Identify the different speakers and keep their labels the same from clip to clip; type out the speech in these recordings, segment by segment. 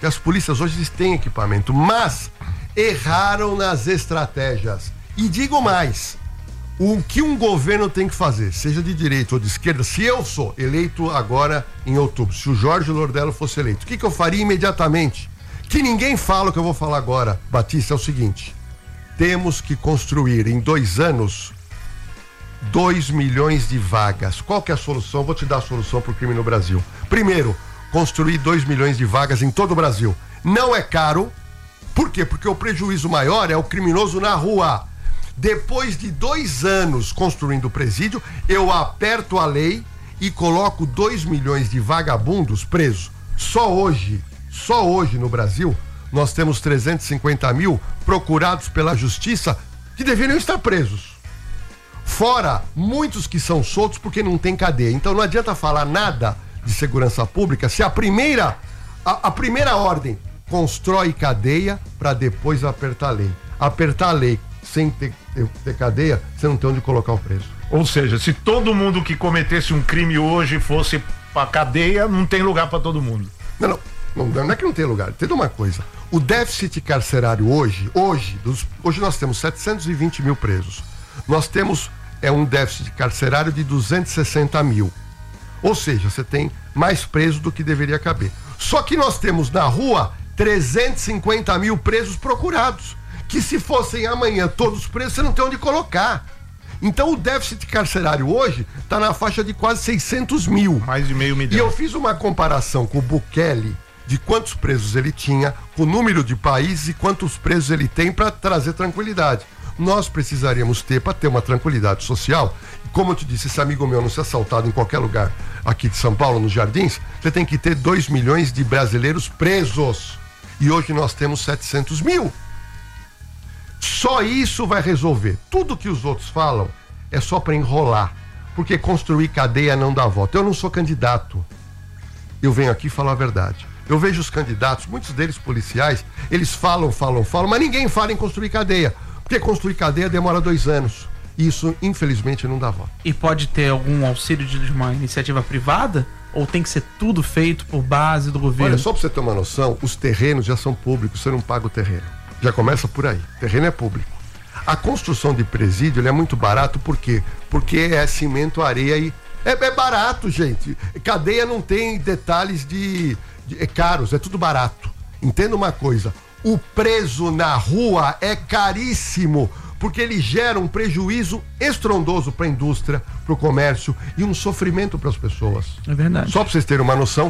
Speaker 1: porque as polícias hoje têm equipamento, mas erraram nas estratégias. E digo mais, o que um governo tem que fazer, seja de direita ou de esquerda, se eu sou eleito agora em outubro, se o Jorge Lordello fosse eleito, o que eu faria imediatamente? Que ninguém fala o que eu vou falar agora, Batista, é o seguinte: temos que construir em 2 anos 2 milhões de vagas. Qual que é a solução? Vou te dar a solução para o crime no Brasil. Primeiro, construir 2 milhões de vagas em todo o Brasil. Não é caro. Por quê? Porque o prejuízo maior é o criminoso na rua. Depois de 2 anos construindo o presídio, eu aperto a lei e coloco 2 milhões de vagabundos presos. Só hoje no Brasil, nós temos 350 mil procurados pela justiça que deveriam estar presos. Fora muitos que são soltos porque não tem cadeia. Então não adianta falar nada de segurança pública se a primeira ordem constrói cadeia para depois apertar a lei. Apertar a lei sem ter cadeia, você não tem onde colocar o preso.
Speaker 2: Ou seja, se todo mundo que cometesse um crime hoje fosse pra cadeia, não tem lugar para todo mundo.
Speaker 1: Não é que não tem lugar. Entenda uma coisa. O déficit carcerário hoje nós temos 720 mil presos. Nós temos um déficit carcerário de 260 mil. Ou seja, você tem mais presos do que deveria caber. Só que nós temos na rua 350 mil presos procurados, que se fossem amanhã todos presos, você não tem onde colocar. Então o déficit carcerário hoje está na faixa de quase 600 mil.
Speaker 2: Mais de meio milhão.
Speaker 1: E eu fiz uma comparação com o Bukele de quantos presos ele tinha, com o número de países e quantos presos ele tem para trazer tranquilidade. Nós precisaríamos ter, para ter uma tranquilidade social, como eu te disse, esse amigo meu não ser assaltado em qualquer lugar aqui de São Paulo, nos Jardins, você tem que ter 2 milhões de brasileiros presos. E hoje nós temos 700 mil. Só isso vai resolver. Tudo que os outros falam é só para enrolar, porque construir cadeia não dá voto. Eu não sou candidato. Eu venho aqui falar a verdade. Eu vejo os candidatos, muitos deles policiais, eles falam, mas ninguém fala em construir cadeia. Porque construir cadeia demora 2 anos. E isso, infelizmente, não dá voto.
Speaker 3: E pode ter algum auxílio de uma iniciativa privada? Ou tem que ser tudo feito por base do governo?
Speaker 1: Olha, só pra você ter uma noção, os terrenos já são públicos, você não paga o terreno. Já começa por aí. O terreno é público. A construção de presídio ele é muito barato, por quê? Porque é cimento, areia e... É barato, gente. Cadeia não tem detalhes é caros, é tudo barato. Entenda uma coisa, o preso na rua é caríssimo, porque ele gera um prejuízo estrondoso para a indústria, para o comércio e um sofrimento para as pessoas.
Speaker 3: É verdade.
Speaker 1: Só para vocês terem uma noção,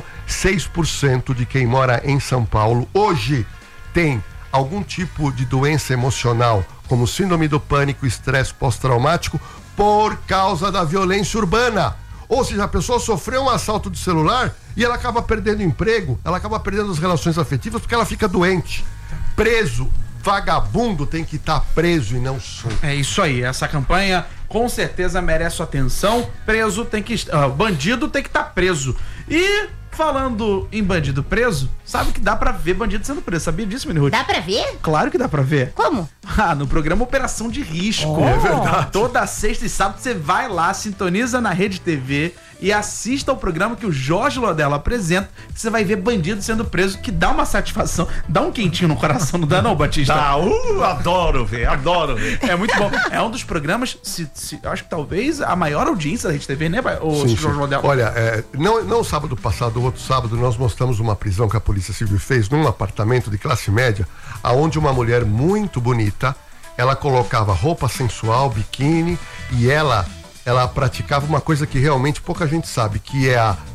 Speaker 1: 6% de quem mora em São Paulo hoje tem algum tipo de doença emocional, como síndrome do pânico, estresse pós-traumático, por causa da violência urbana. Ou seja, a pessoa sofreu um assalto de celular e ela acaba perdendo emprego, ela acaba perdendo as relações afetivas porque ela fica doente. Preso, vagabundo tem que estar preso e não solto.
Speaker 3: É isso aí, essa campanha com certeza merece sua atenção. Bandido tem que estar preso. E falando em bandido preso, sabe que dá pra ver bandido sendo preso, sabia disso, Mini Ruth?
Speaker 4: Dá pra ver?
Speaker 3: Claro que dá pra ver.
Speaker 4: Como?
Speaker 3: No programa Operação de Risco.
Speaker 1: É verdade.
Speaker 3: Toda sexta e sábado você vai lá, sintoniza na Rede TV e assista ao programa que o Jorge Lordello apresenta, que você vai ver bandido sendo preso, que dá uma satisfação, dá um quentinho no coração, não dá não, Batista?
Speaker 2: Adoro ver.
Speaker 3: É muito bom. É um dos programas, acho que talvez a maior audiência da Rede TV, né, o
Speaker 1: Sim.
Speaker 3: Jorge Lordello?
Speaker 1: Olha, não sábado passado, o outro sábado, nós mostramos uma prisão que a Polícia Civil fez num apartamento de classe média, aonde uma mulher muito bonita, ela colocava roupa sensual, biquíni, e ela praticava uma coisa que realmente pouca gente sabe, que é a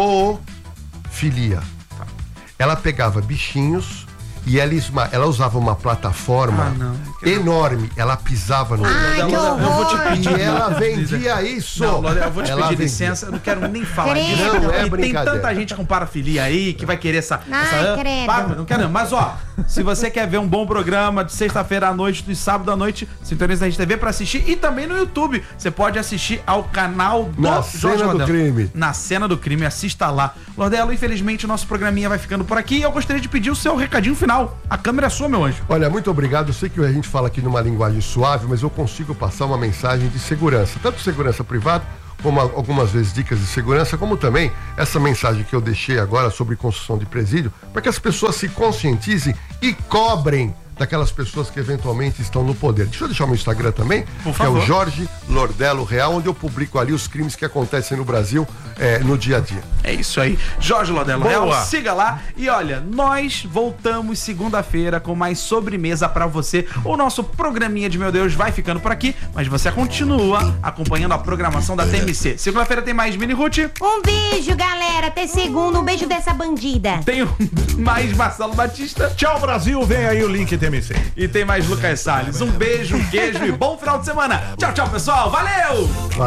Speaker 1: zoofilia. Ela pegava bichinhos e ela usava uma plataforma enorme, ela pisava no...
Speaker 3: Eu vou te pedir.
Speaker 1: E ela vendia isso.
Speaker 3: Não, eu vou te pedir licença, eu não quero nem falar disso. Não, tem tanta gente com parafilia aí que vai querer essa não quero, mas se você quer ver um bom programa de sexta-feira à noite, de sábado à noite, sintoniza na Rede TV pra assistir, e também no YouTube, você pode assistir ao canal do
Speaker 1: Na Cena do Crime.
Speaker 3: Na Cena do Crime, assista lá. Lordello, infelizmente o nosso programinha vai ficando por aqui e eu gostaria de pedir o seu recadinho final. A câmera é sua, meu anjo.
Speaker 1: Olha, muito obrigado. Eu sei que a gente fala aqui numa linguagem suave, mas eu consigo passar uma mensagem de segurança, tanto segurança privada como algumas vezes dicas de segurança, como também essa mensagem que eu deixei agora sobre construção de presídio, para que as pessoas se conscientizem e cobrem daquelas pessoas que eventualmente estão no poder. Deixa eu deixar o meu Instagram também, que é o Jorge Lordello Real, onde eu publico ali os crimes que acontecem no Brasil no dia a dia.
Speaker 3: É isso aí. Jorge Lordello Real, siga lá. E olha, nós voltamos segunda-feira com mais sobremesa pra você. O nosso programinha de Meu Deus vai ficando por aqui, mas você continua acompanhando a programação da TMC. Segunda-feira tem mais Mini Ruth.
Speaker 4: Um beijo, galera. Até segunda. Um beijo dessa bandida.
Speaker 3: Tem mais Marcelo Batista.
Speaker 2: Tchau, Brasil. Vem aí o link TMC.
Speaker 3: E tem mais Lucas Salles. Um beijo, um queijo e bom final de semana. Tchau, tchau, pessoal. Valeu!